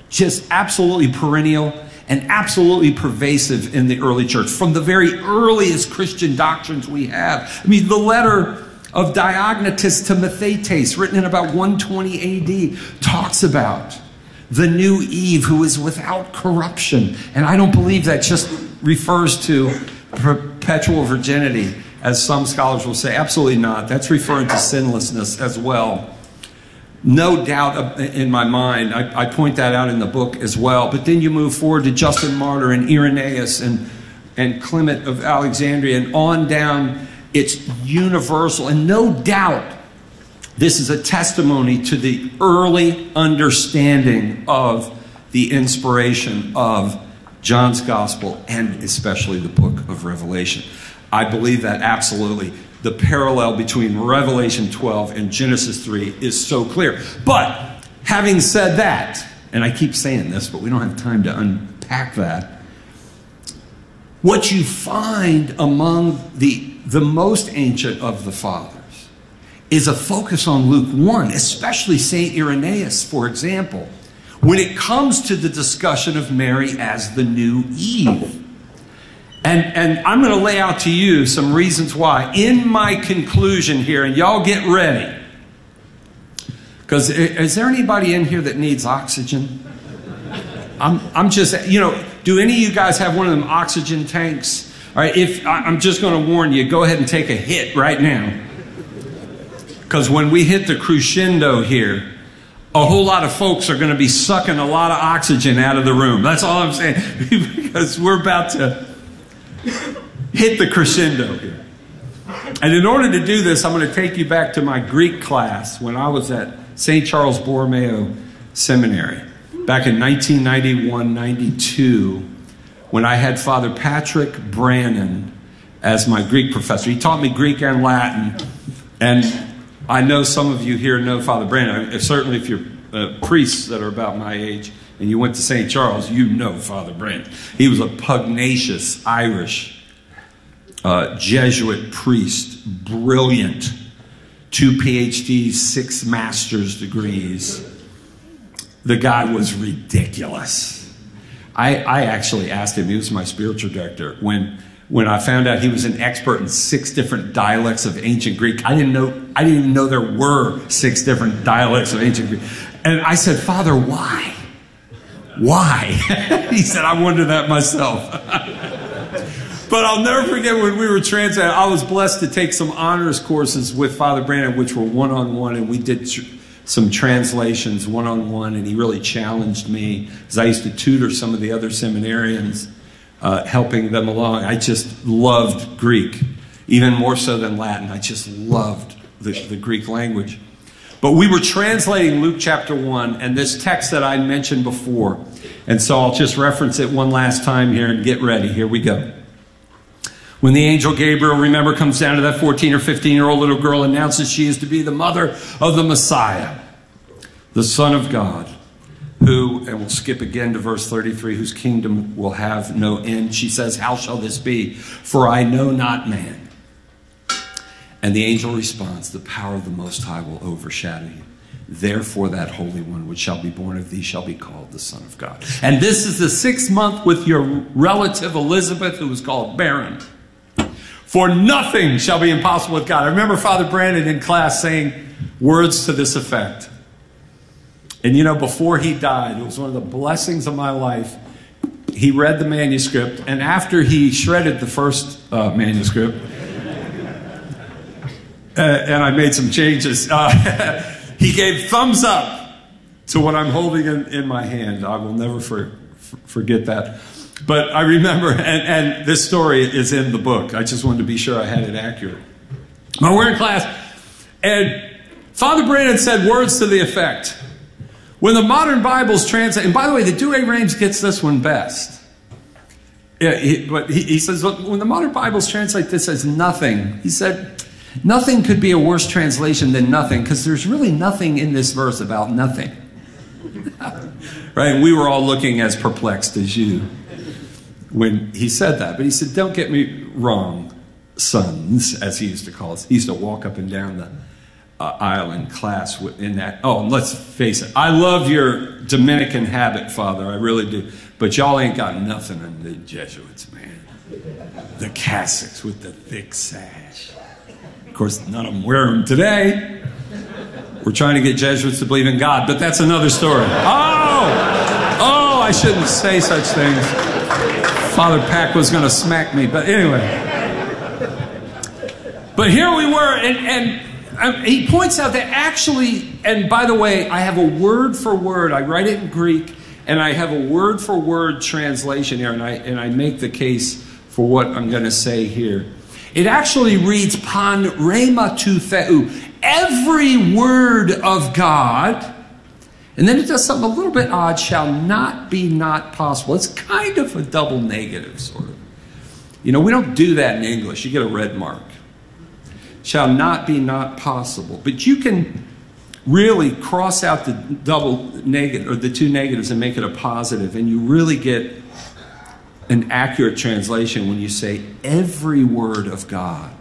just absolutely perennial and absolutely pervasive in the early church, from the very earliest Christian doctrines we have. I mean, the letter of Diognetus to Mathetes, written in about 120 AD, talks about the new Eve who is without corruption. And I don't believe that just refers to perpetual virginity, as some scholars will say. Absolutely not. That's referring to sinlessness as well. No doubt in my mind. I point that out in the book as well. But then you move forward to Justin Martyr and Irenaeus and Clement of Alexandria and on down. It's universal. And no doubt this is a testimony to the early understanding of the inspiration of John's Gospel and especially the book of Revelation. I believe that absolutely. The parallel between Revelation 12 and Genesis 3 is so clear. But having said that, and I keep saying this, but we don't have time to unpack that, what you find among the most ancient of the fathers is a focus on Luke 1, especially St. Irenaeus, for example, when it comes to the discussion of Mary as the new Eve. And I'm going to lay out to you some reasons why in my conclusion here, and y'all get ready. Because is there anybody in here that needs oxygen? I'm just, you know, do any of you guys have one of them oxygen tanks? All right, I'm just going to warn you, go ahead and take a hit right now. Because when we hit the crescendo here, a whole lot of folks are going to be sucking a lot of oxygen out of the room. That's all I'm saying. Because we're about to hit the crescendo here. And in order to do this, I'm going to take you back to my Greek class when I was at St. Charles Borromeo Seminary back in 1991-92, when I had Father Patrick Brannon as my Greek professor. He taught me Greek and Latin, and I know some of you here know Father Brannon. Certainly if you're priests that are about my age and you went to St. Charles, you know Father Brannon. He was a pugnacious Irish Jesuit priest, brilliant, 2 PhDs, 6 master's degrees. The guy was ridiculous. I actually asked him, he was my spiritual director, when I found out he was an expert in 6 different dialects of ancient Greek. I didn't even know there were 6 different dialects of ancient Greek. And I said, Father, why? Why? He said, I wonder that myself. But I'll never forget when we were translating, I was blessed to take some honors courses with Father Brannon, which were one-on-one, and we did some translations one-on-one, and he really challenged me, because I used to tutor some of the other seminarians, helping them along. I just loved Greek, even more so than Latin. I just loved the Greek language. But we were translating Luke chapter 1 and this text that I mentioned before. And so I'll just reference it one last time here and get ready. Here we go. When the angel Gabriel, remember, comes down to that 14 or 15-year-old little girl, announces she is to be the mother of the Messiah, the Son of God, who, and we'll skip again to verse 33, whose kingdom will have no end. She says, how shall this be? For I know not man. And the angel responds, the power of the Most High will overshadow you. Therefore that Holy One which shall be born of thee shall be called the Son of God. And this is the 6th month with your relative Elizabeth, who was called barren. For nothing shall be impossible with God. I remember Father Brandon in class saying words to this effect. And you know, before he died, it was one of the blessings of my life. He read the manuscript, and after he shredded the first manuscript, and I made some changes, he gave thumbs up to what I'm holding in my hand. I will never forget that. But I remember, and this story is in the book. I just wanted to be sure I had it accurate. But we're in class, and Father Brandon said words to the effect, when the modern Bibles translate, and by the way, the Douay-Rheims gets this one best. Yeah, he says, when the modern Bibles translate this as nothing, he said, nothing could be a worse translation than nothing, because there's really nothing in this verse about nothing. Right? And we were all looking as perplexed as you when he said that. But he said, don't get me wrong, sons, as he used to call us. He used to walk up and down aisle in class in that. Oh, let's face it. I love your Dominican habit, Father. I really do. But y'all ain't got nothing on the Jesuits, man. The cassocks with the thick sash. Of course, none of them wear them today. We're trying to get Jesuits to believe in God, but that's another story. Oh, I shouldn't say such things. Father Pack was going to smack me, but anyway. But here we were, and he points out that actually, and by the way, I have a word for word. I write it in Greek, and I have a word for word translation here, and I make the case for what I'm going to say here. It actually reads pan rhema tu theou, every word of God, and then it does something a little bit odd, shall not be not possible. It's kind of a double negative, sort of. You know, we don't do that in English. You get a red mark. Shall not be not possible. But you can really cross out the double negative, or the two negatives, and make it a positive, and you really get an accurate translation when you say every word of God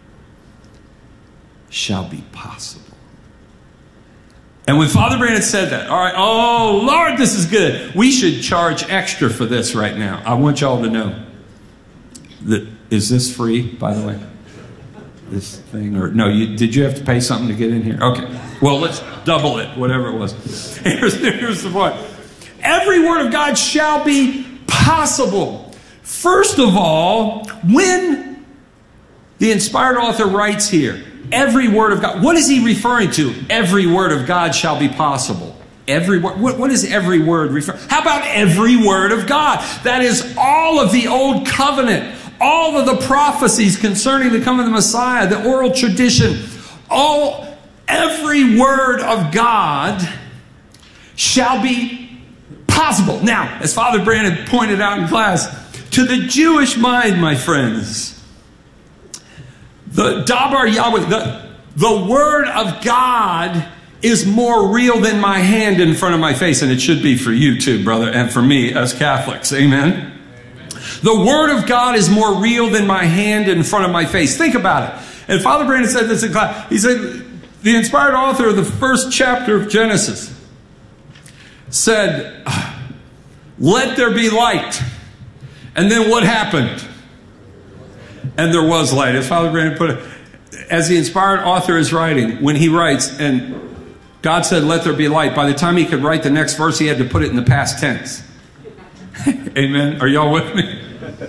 shall be possible. And when Father Brandon said that, all right, oh Lord, this is good. We should charge extra for this right now. I want y'all to know that, is this free, by the way? This thing, or no, did you have to pay something to get in here? Okay, well, let's double it, whatever it was. Here's the point. Every word of God shall be possible. First of all, when the inspired author writes here, every word of God, what is he referring to? Every word of God shall be possible. Every word. What is every word refer? How about every word of God? That is all of the old covenant. All of the prophecies concerning the coming of the Messiah, the oral tradition, every word of God shall be possible. Now, as Father Brandon pointed out in class, to the Jewish mind, my friends, the Dabar Yahweh, the word of God is more real than my hand in front of my face, and it should be for you too, brother, and for me as Catholics. Amen? The Word of God is more real than my hand in front of my face. Think about it. And Father Brandon said this in class. He said, the inspired author of the first chapter of Genesis said, let there be light. And then what happened? And there was light. As Father Brandon put it, as the inspired author is writing, when he writes, and God said, let there be light, by the time he could write the next verse, he had to put it in the past tense. Amen? Are y'all with me?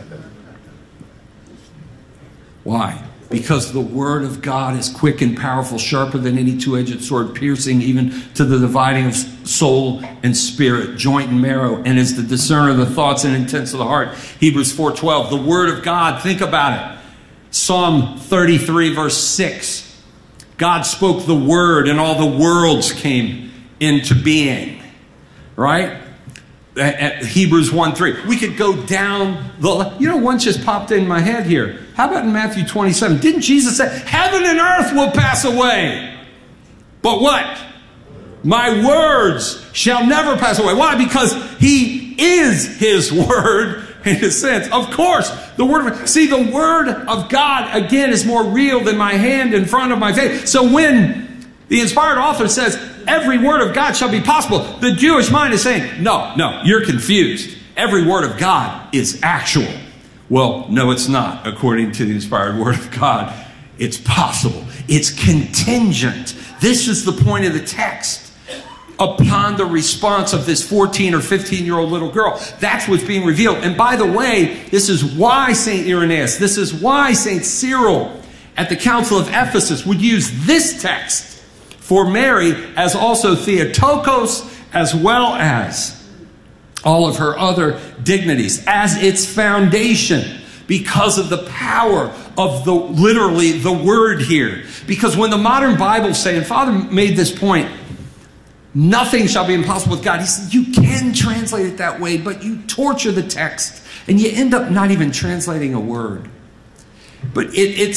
Why? Because the Word of God is quick and powerful, sharper than any two-edged sword, piercing even to the dividing of soul and spirit, joint and marrow, and is the discerner of the thoughts and intents of the heart. Hebrews 4:12. The Word of God, think about it. Psalm 33, verse 6. God spoke the Word, and all the worlds came into being. Right? At Hebrews 1:3. We could go down the... You know, one just popped in my head here. How about in Matthew 27? Didn't Jesus say, heaven and earth will pass away, but what? My words shall never pass away. Why? Because He is His Word in a sense. Of course, the Word... See, the Word of God, again, is more real than my hand in front of my face. So when the inspired author says, every word of God shall be possible, the Jewish mind is saying, no, you're confused. Every word of God is actual. Well, no, it's not, according to the inspired Word of God. It's possible. It's contingent. This is the point of the text. Upon the response of this 14 or 15-year-old little girl. That's what's being revealed. And by the way, this is why St. Irenaeus, this is why St. Cyril at the Council of Ephesus would use this text for Mary as also Theotokos, as well as all of her other dignities, as its foundation, because of the power of literally the word here. Because when the modern Bibles say, and Father made this point, nothing shall be impossible with God. He said, you can translate it that way, but you torture the text and you end up not even translating a word. But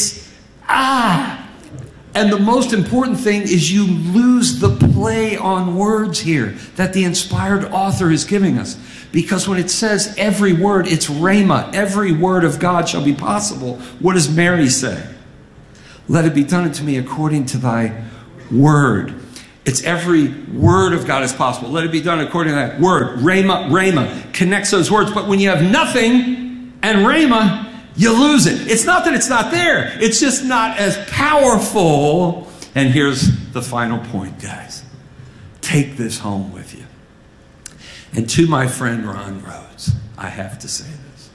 and the most important thing is you lose the play on words here that the inspired author is giving us. Because when it says every word, it's rhema. Every word of God shall be possible. What does Mary say? Let it be done unto me according to thy word. It's every word of God is possible. Let it be done according to that word. Rhema connects those words. But when you have nothing and rhema, you lose it. It's not that it's not there. It's just not as powerful. And here's the final point, guys. Take this home with you. And to my friend Ron Rhodes, I have to say this.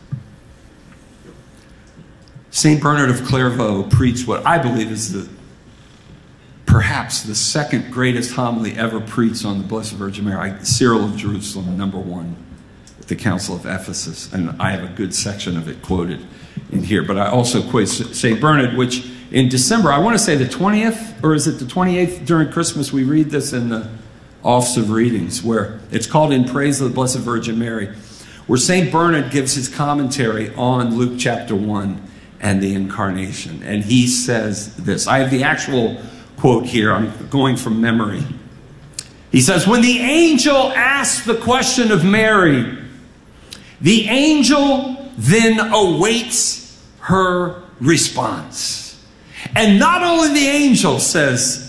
St. Bernard of Clairvaux preached what I believe is perhaps the second greatest homily ever preached on the Blessed Virgin Mary. Cyril of Jerusalem, #1 at the Council of Ephesus. And I have a good section of it quoted in here. But I also quote St. Bernard, which in December, I want to say the 20th, or is it the 28th during Christmas, we read this in the Office of Readings, where it's called In Praise of the Blessed Virgin Mary, where St. Bernard gives his commentary on Luke chapter 1 and the Incarnation. And he says this. I have the actual quote here. I'm going from memory. He says, when the angel asked the question of Mary, the angel then awaits her response. And not only the angel, says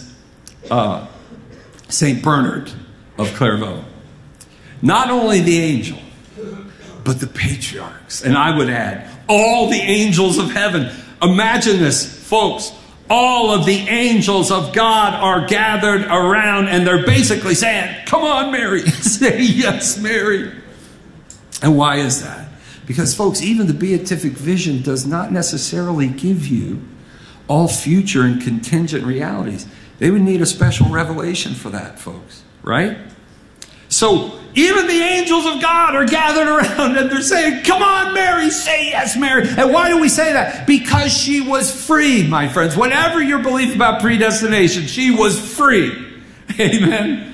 St. Bernard of Clairvaux, not only the angel, but the patriarchs. And I would add, all the angels of heaven. Imagine this, folks. All of the angels of God are gathered around, and they're basically saying, come on, Mary. Say yes, Mary. And why is that? Because, folks, even the beatific vision does not necessarily give you all future and contingent realities. They would need a special revelation for that, folks, right? So even the angels of God are gathered around and they're saying, come on, Mary, say yes, Mary. And why do we say that? Because she was free, my friends. Whatever your belief about predestination, she was free. Amen.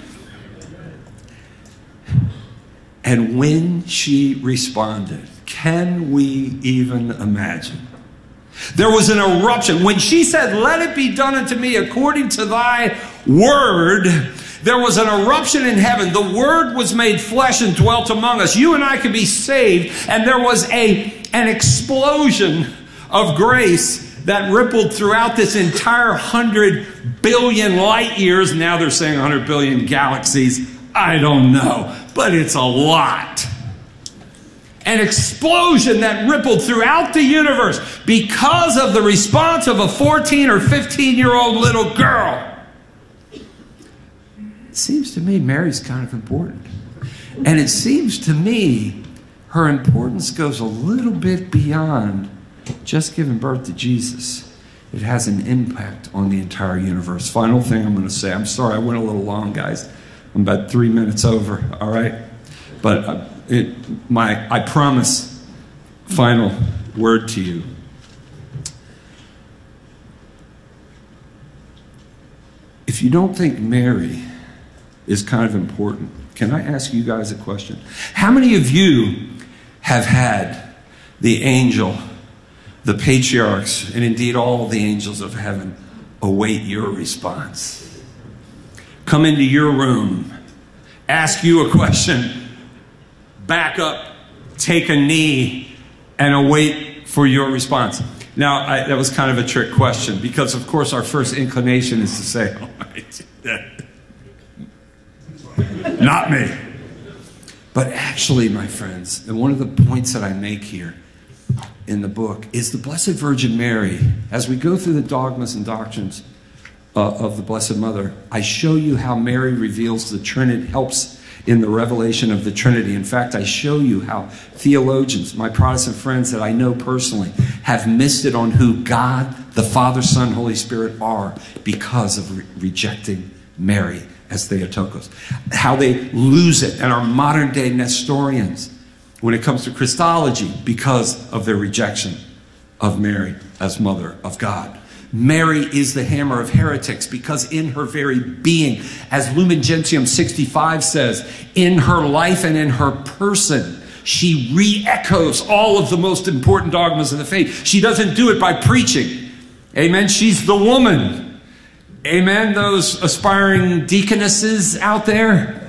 And when she responded, can we even imagine? There was an eruption. When she said, let it be done unto me according to thy word, there was an eruption in heaven. The Word was made flesh and dwelt among us. You and I could be saved. And there was an explosion of grace that rippled throughout this entire 100 billion light years. Now they're saying 100 billion galaxies. I don't know. But it's a lot. An explosion that rippled throughout the universe because of the response of a 14 or 15-year-old little girl. It seems to me Mary's kind of important. And it seems to me her importance goes a little bit beyond just giving birth to Jesus. It has an impact on the entire universe. Final thing I'm going to say. I'm sorry I went a little long, guys. I'm about 3 minutes over, all right? But I promise, final word to you. If you don't think Mary is kind of important, can I ask you guys a question? How many of you have had the angel, the patriarchs, and indeed all the angels of heaven await your response? Come into your room, ask you a question, back up, take a knee, and await for your response. Now, that was kind of a trick question because, of course, our first inclination is to say, oh, not me. But actually, my friends, and one of the points that I make here in the book is the Blessed Virgin Mary. As we go through the dogmas and doctrines of the Blessed Mother, I show you how Mary reveals the Trinity, helps in the revelation of the Trinity. In fact, I show you how theologians, my Protestant friends that I know personally, have missed it on who God, the Father, Son, Holy Spirit are because of rejecting Mary as Theotokos. How they lose it and are modern day Nestorians when it comes to Christology because of their rejection of Mary as Mother of God. Mary is the hammer of heretics because in her very being, as Lumen Gentium 65 says, in her life and in her person, she re-echoes all of the most important dogmas of the faith. She doesn't do it by preaching. Amen. She's the woman. Amen. Those aspiring deaconesses out there.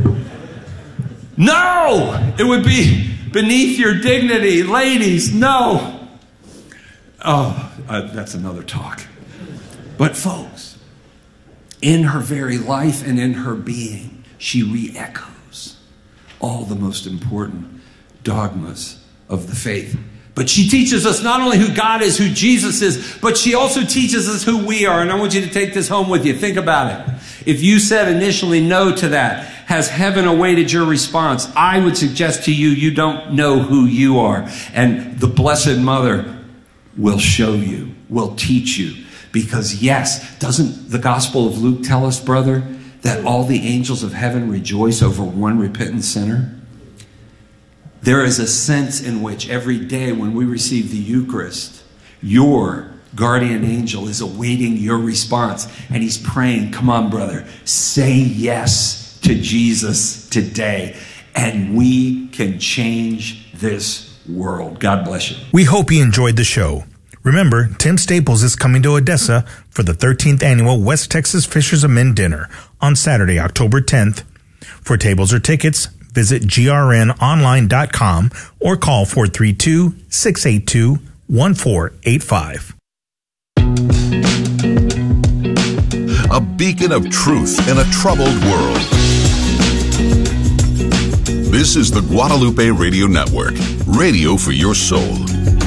No! It would be beneath your dignity. Ladies, no. Oh, that's another talk. But folks, in her very life and in her being, she re-echoes all the most important dogmas of the faith. But she teaches us not only who God is, who Jesus is, but she also teaches us who we are. And I want you to take this home with you. Think about it. If you said initially no to that, has heaven awaited your response? I would suggest to you, you don't know who you are. And the Blessed Mother will show you, will teach you. Because yes, doesn't the Gospel of Luke tell us, brother, that all the angels of heaven rejoice over one repentant sinner? There is a sense in which every day when we receive the Eucharist, your guardian angel is awaiting your response. And he's praying, come on, brother, say yes to Jesus today. And we can change this world. God bless you. We hope you enjoyed the show. Remember, Tim Staples is coming to Odessa for the 13th annual West Texas Fishers of Men Dinner on Saturday, October 10th. For tables or tickets, visit grnonline.com or call 432-682-1485. A beacon of truth in a troubled world. This is the Guadalupe Radio Network, radio for your soul.